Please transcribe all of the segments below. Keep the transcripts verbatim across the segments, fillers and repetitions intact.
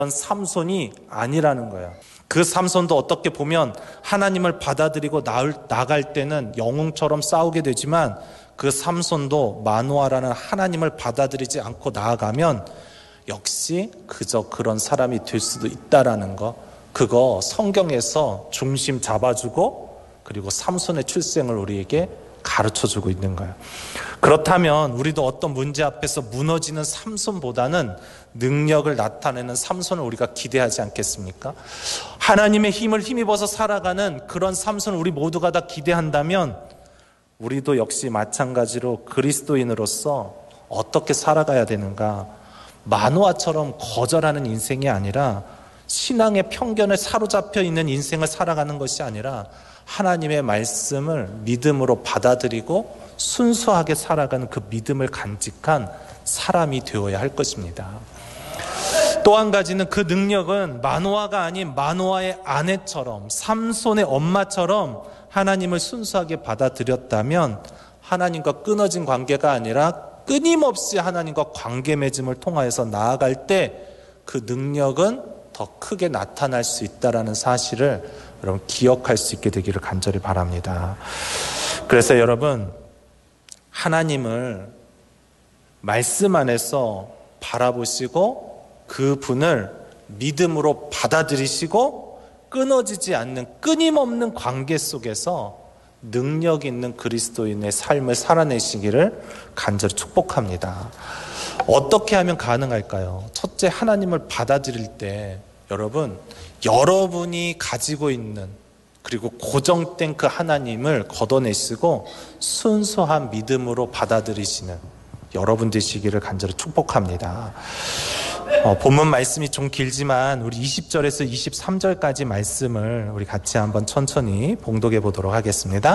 삼손이 아니라는 거야. 그 삼손도 어떻게 보면 하나님을 받아들이고 나갈 때는 영웅처럼 싸우게 되지만 그 삼손도 마노아라는 하나님을 받아들이지 않고 나아가면 역시 그저 그런 사람이 될 수도 있다라는 거, 그거 성경에서 중심 잡아주고 그리고 삼손의 출생을 우리에게 가르쳐주고 있는 거예요. 그렇다면 우리도 어떤 문제 앞에서 무너지는 삼손보다는 능력을 나타내는 삼손을 우리가 기대하지 않겠습니까? 하나님의 힘을 힘입어서 살아가는 그런 삼손을 우리 모두가 다 기대한다면 우리도 역시 마찬가지로 그리스도인으로서 어떻게 살아가야 되는가, 마노아처럼 거절하는 인생이 아니라 신앙의 편견에 사로잡혀 있는 인생을 살아가는 것이 아니라 하나님의 말씀을 믿음으로 받아들이고 순수하게 살아가는 그 믿음을 간직한 사람이 되어야 할 것입니다. 또 한 가지는 그 능력은 마노아가 아닌 마노아의 아내처럼, 삼손의 엄마처럼 하나님을 순수하게 받아들였다면 하나님과 끊어진 관계가 아니라 끊임없이 하나님과 관계 맺음을 통하여서 나아갈 때 그 능력은 더 크게 나타날 수 있다는 사실을 여러분 기억할 수 있게 되기를 간절히 바랍니다. 그래서 여러분, 하나님을 말씀 안에서 바라보시고 그 분을 믿음으로 받아들이시고 끊어지지 않는 끊임없는 관계 속에서 능력 있는 그리스도인의 삶을 살아내시기를 간절히 축복합니다. 어떻게 하면 가능할까요? 첫째, 하나님을 받아들일 때 여러분, 여러분이 가지고 있는 그리고 고정된 그 하나님을 걷어내시고 순수한 믿음으로 받아들이시는 여러분 되시기를 간절히 축복합니다. 어, 본문 말씀이 좀 길지만 우리 이십 절에서 이십삼 절까지 말씀을 우리 같이 한번 천천히 봉독해 보도록 하겠습니다.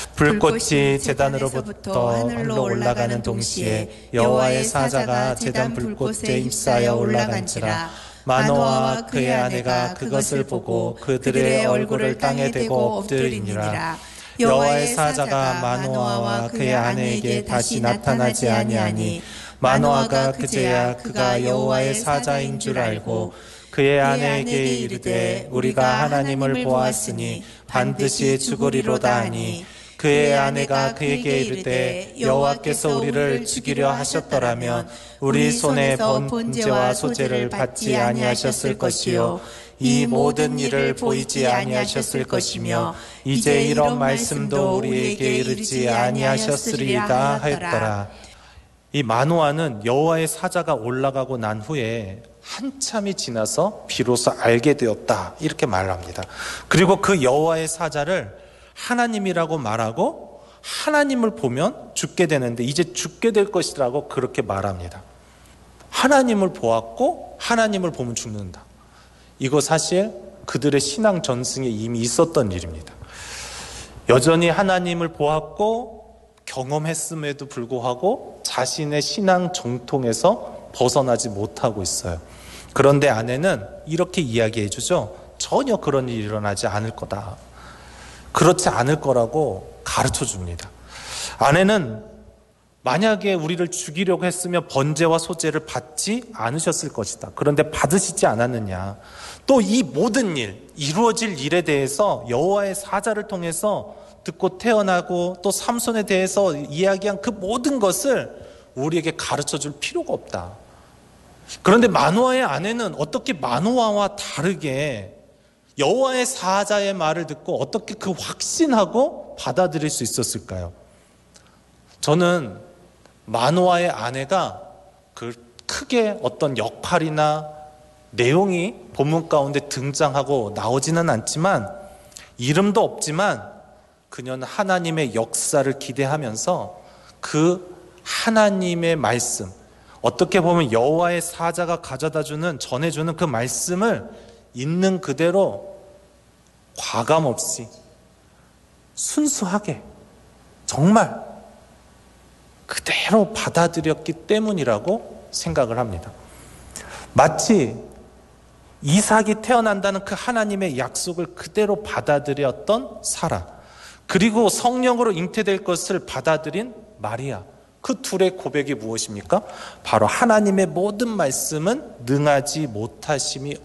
불꽃이 제단으로부터 하늘로 올라가는 동시에 여호와의 사자가 제단 불꽃에 휩싸여 올라간지라. 마노아와 그의 아내가 그것을 보고 그들의 얼굴을 땅에 대고 엎드리니라. 여호와의 사자가 마노아와 그의 아내에게 다시 나타나지 아니하니 마노아가 그제야 그가 여호와의 사자인 줄 알고 그의 아내에게 이르되 우리가 하나님을 보았으니 반드시 죽으리로다 하니 그의 아내가 그에게 이르되 여호와께서 우리를 죽이려 하셨더라면 우리 손에 번제와 소제를 받지 아니하셨을 것이요 이 모든 일을 보이지 아니하셨을 것이며 이제 이런 말씀도 우리에게 이르지 아니하셨으리이다 하였더라. 이 마노아는 여호와의 사자가 올라가고 난 후에 한참이 지나서 비로소 알게 되었다, 이렇게 말합니다. 그리고 그 여호와의 사자를 하나님이라고 말하고 하나님을 보면 죽게 되는데 이제 죽게 될 것이라고 그렇게 말합니다. 하나님을 보았고 하나님을 보면 죽는다. 이거 사실 그들의 신앙 전승에 이미 있었던 일입니다. 여전히 하나님을 보았고 경험했음에도 불구하고 자신의 신앙 정통에서 벗어나지 못하고 있어요. 그런데 아내는 이렇게 이야기해 주죠. 전혀 그런 일이 일어나지 않을 거다. 그렇지 않을 거라고 가르쳐 줍니다. 아내는 만약에 우리를 죽이려고 했으면 번제와 소제를 받지 않으셨을 것이다. 그런데 받으시지 않았느냐. 또 이 모든 일, 이루어질 일에 대해서 여호와의 사자를 통해서 듣고 태어나고 또 삼손에 대해서 이야기한 그 모든 것을 우리에게 가르쳐 줄 필요가 없다. 그런데 마노아의 아내는 어떻게 마노아와 다르게 여호와의 사자의 말을 듣고 어떻게 그 확신하고 받아들일 수 있었을까요? 저는 마노아의 아내가 그 크게 어떤 역할이나 내용이 본문 가운데 등장하고 나오지는 않지만 이름도 없지만 그녀는 하나님의 역사를 기대하면서 그 하나님의 말씀, 어떻게 보면 여호와의 사자가 가져다주는, 전해주는 그 말씀을 있는 그대로 과감 없이 순수하게 정말 그대로 받아들였기 때문이라고 생각을 합니다. 마치 이삭이 태어난다는 그 하나님의 약속을 그대로 받아들였던 사라, 그리고 성령으로 잉태될 것을 받아들인 마리아, 그 둘의 고백이 무엇입니까? 바로 하나님의 모든 말씀은 능하지 못하심이